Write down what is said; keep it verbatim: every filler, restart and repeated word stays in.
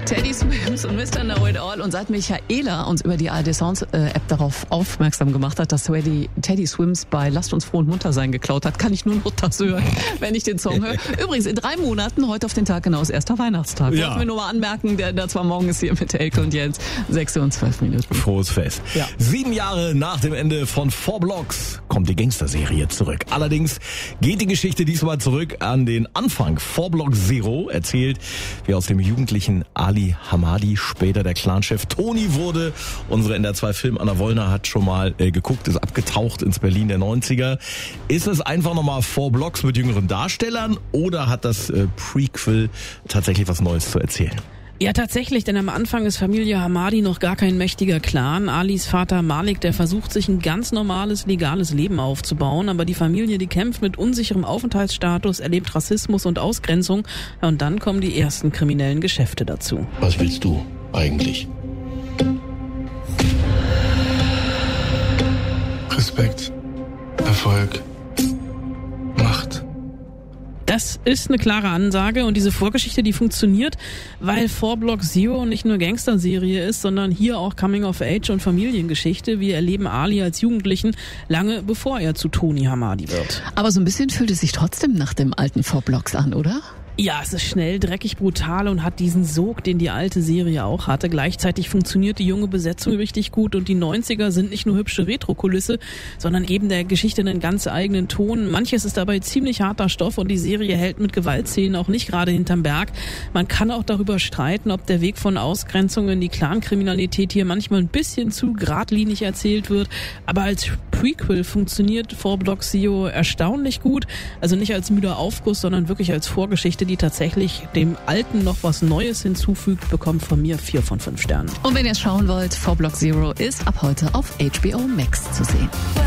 Teddy Swims und Mister Know It All. Und seit Michaela uns über die A R D Sounds äh, App darauf aufmerksam gemacht hat, dass Teddy, Teddy Swims bei Lasst uns froh und munter sein geklaut hat, kann ich nur noch das hören, wenn ich den Song höre. Übrigens, in drei Monaten, heute auf den Tag genau, ist erster Weihnachtstag. Ja. Wollten wir nur mal anmerken, der, der zwar morgen ist hier mit Elke und Jens, sechs und zwölf Minuten. Frohes Fest. Ja. Sieben Jahre nach dem Ende von Four Blocks kommt die Gangster-Serie zurück. Allerdings geht die Geschichte diesmal zurück an den Anfang. Four Block Zero erzählt, wie aus dem jugendlichen Ali Hamadi später der Clanchef Toni wurde. Unsere N D R zwei Film Anna Wollner hat schon mal äh, geguckt, ist abgetaucht ins Berlin der neunziger. Ist es einfach nochmal Four Blocks mit jüngeren Darstellern oder hat das äh, Prequel tatsächlich was Neues zu erzählen? Ja, tatsächlich, denn am Anfang ist Familie Hamadi noch gar kein mächtiger Clan. Alis Vater Malik, der versucht, sich ein ganz normales, legales Leben aufzubauen, aber die Familie, die kämpft mit unsicherem Aufenthaltsstatus, erlebt Rassismus und Ausgrenzung. Ja, und dann kommen die ersten kriminellen Geschäfte dazu. Was willst du eigentlich? Respekt, Erfolg, Macht. Das ist eine klare Ansage und diese Vorgeschichte, die funktioniert, weil Four Block Zero nicht nur Gangster-Serie ist, sondern hier auch Coming-of-Age und Familiengeschichte. Wir erleben Ali als Jugendlichen lange bevor er zu Toni Hamadi wird. Aber so ein bisschen fühlt es sich trotzdem nach dem alten Four Blocks an, oder? Ja, es ist schnell, dreckig, brutal und hat diesen Sog, den die alte Serie auch hatte. Gleichzeitig funktioniert die junge Besetzung richtig gut und die neunziger sind nicht nur hübsche Retro-Kulisse, sondern eben der Geschichte einen ganz eigenen Ton. Manches ist dabei ziemlich harter Stoff und die Serie hält mit Gewaltszenen auch nicht gerade hinterm Berg. Man kann auch darüber streiten, ob der Weg von Ausgrenzung in die Clankriminalität hier manchmal ein bisschen zu geradlinig erzählt wird. Aber als Prequel funktioniert Four Block Zero erstaunlich gut. Also nicht als müder Aufguss, sondern wirklich als Vorgeschichte, die tatsächlich dem Alten noch was Neues hinzufügt, bekommt von mir vier von fünf Sternen. Und wenn ihr es schauen wollt, Four Block Zero ist ab heute auf H B O Max zu sehen.